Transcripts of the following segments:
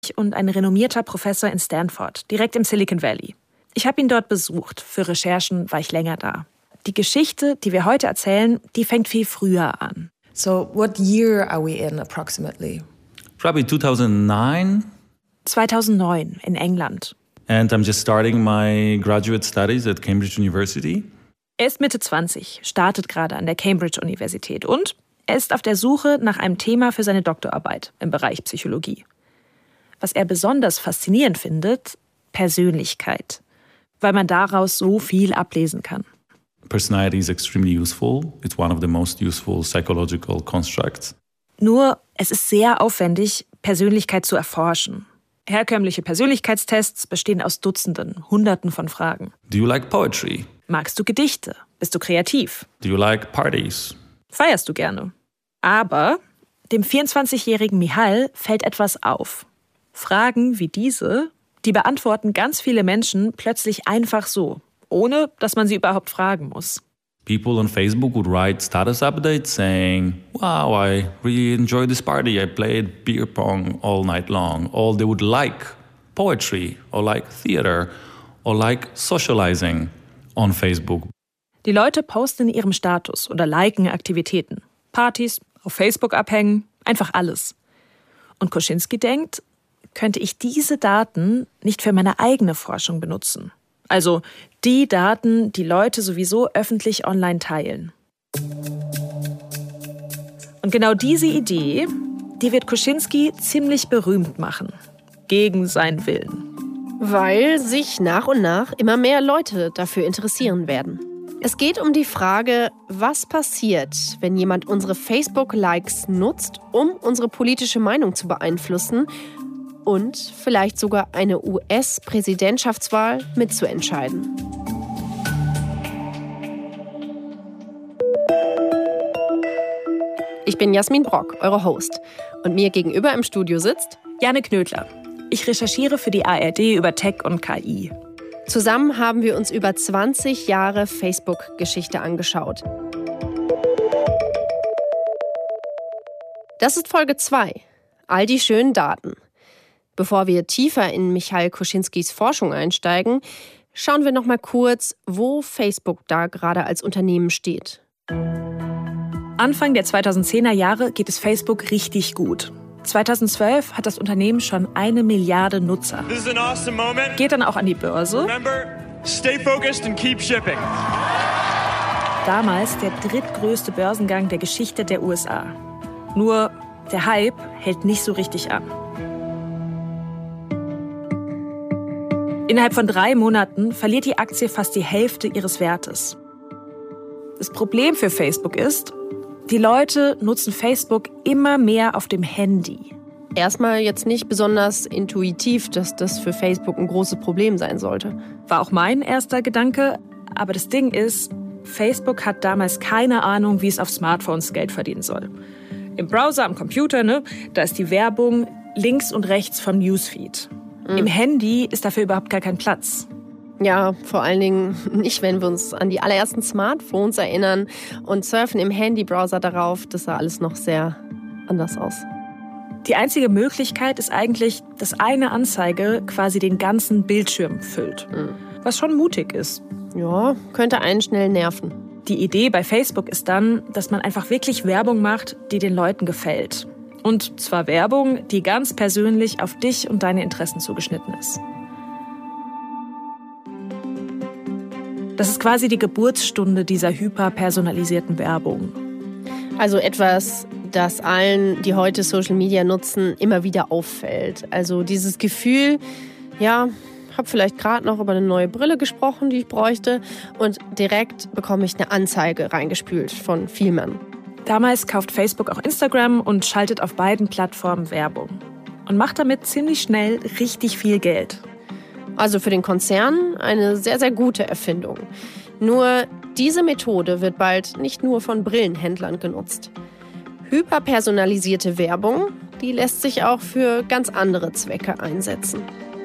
und ein renommierter Professor in Stanford, direkt im Silicon Valley. Ich habe ihn dort besucht. Für Recherchen war ich länger da. Die Geschichte, die wir heute erzählen, die fängt viel früher an. So, what year are we in approximately? Probably 2009. 2009 in England. And I'm just starting my graduate studies at Cambridge University. Er ist Mitte 20, startet gerade an der Cambridge-Universität und er ist auf der Suche nach einem Thema für seine Doktorarbeit im Bereich Psychologie. Was er besonders faszinierend findet, Persönlichkeit, weil man daraus so viel ablesen kann. Personality is extremely useful. It's one of the most useful psychological constructs. Nur, es ist sehr aufwendig, Persönlichkeit zu erforschen. Herkömmliche Persönlichkeitstests bestehen aus Dutzenden, Hunderten von Fragen. Do you like poetry? Magst du Gedichte? Bist du kreativ? Do you like parties? Feierst du gerne? Aber dem 24-jährigen Michal fällt etwas auf. Fragen wie diese, die beantworten ganz viele Menschen plötzlich einfach so, ohne dass man sie überhaupt fragen muss. People on Facebook would write status updates saying, wow, I really enjoyed this party. I played beer pong all night long. Or they would like poetry or like theater or like socializing on Facebook. Die Leute posten in ihrem Status oder liken Aktivitäten. Partys, auf Facebook abhängen, einfach alles. Und Koschinski denkt, könnte ich diese Daten nicht für meine eigene Forschung benutzen? Also die Daten, die Leute sowieso öffentlich online teilen. Und genau diese Idee, die wird Koschinski ziemlich berühmt machen. Gegen seinen Willen. Weil sich nach und nach immer mehr Leute dafür interessieren werden. Es geht um die Frage, was passiert, wenn jemand unsere Facebook-Likes nutzt, um unsere politische Meinung zu beeinflussen und vielleicht sogar eine US-Präsidentschaftswahl mitzuentscheiden. Ich bin Jasmin Brock, eure Host. Und mir gegenüber im Studio sitzt Janne Knödler. Ich recherchiere für die ARD über Tech und KI. Zusammen haben wir uns über 20 Jahre Facebook-Geschichte angeschaut. Das ist Folge 2. All die schönen Daten. Bevor wir tiefer in Michal Koschinskis Forschung einsteigen, schauen wir noch mal kurz, wo Facebook da gerade als Unternehmen steht. Anfang der 2010er Jahre geht es Facebook richtig gut. 2012 hat das Unternehmen schon 1 Milliarde Nutzer. This is an awesome moment. Geht dann auch an die Börse. Remember, stay focused and keep shipping. Damals der drittgrößte Börsengang der Geschichte der USA. Nur der Hype hält nicht so richtig an. Innerhalb von 3 Monaten verliert die Aktie fast die Hälfte ihres Wertes. Das Problem für Facebook ist, die Leute nutzen Facebook immer mehr auf dem Handy. Erstmal jetzt nicht besonders intuitiv, dass das für Facebook ein großes Problem sein sollte. War auch mein erster Gedanke. Aber das Ding ist, Facebook hat damals keine Ahnung, wie es auf Smartphones Geld verdienen soll. Im Browser, am Computer, da ist die Werbung links und rechts vom Newsfeed. Im Handy ist dafür überhaupt gar kein Platz. Ja, vor allen Dingen nicht, wenn wir uns an die allerersten Smartphones erinnern und surfen im Handybrowser darauf. Das sah alles noch sehr anders aus. Die einzige Möglichkeit ist eigentlich, dass eine Anzeige quasi den ganzen Bildschirm füllt. Was schon mutig ist. Ja, könnte einen schnell nerven. Die Idee bei Facebook ist dann, dass man einfach wirklich Werbung macht, die den Leuten gefällt. Und zwar Werbung, die ganz persönlich auf dich und deine Interessen zugeschnitten ist. Das ist quasi die Geburtsstunde dieser hyperpersonalisierten Werbung. Also etwas, das allen, die heute Social Media nutzen, immer wieder auffällt. Also dieses Gefühl, ja, habe vielleicht gerade noch über eine neue Brille gesprochen, die ich bräuchte, und direkt bekomme ich eine Anzeige reingespült von Vielmann. Damals kauft Facebook auch Instagram und schaltet auf beiden Plattformen Werbung. Und macht damit ziemlich schnell richtig viel Geld. Also für den Konzern eine sehr, sehr gute Erfindung. Nur diese Methode wird bald nicht nur von Brillenhändlern genutzt. Hyperpersonalisierte Werbung, die lässt sich auch für ganz andere Zwecke einsetzen.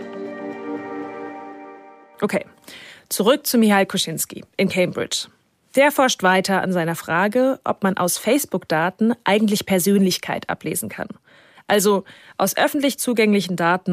Okay, zurück zu Michal Koschinski in Cambridge. Der forscht weiter an seiner Frage, ob man aus Facebook-Daten eigentlich Persönlichkeit ablesen kann. Also aus öffentlich zugänglichen Daten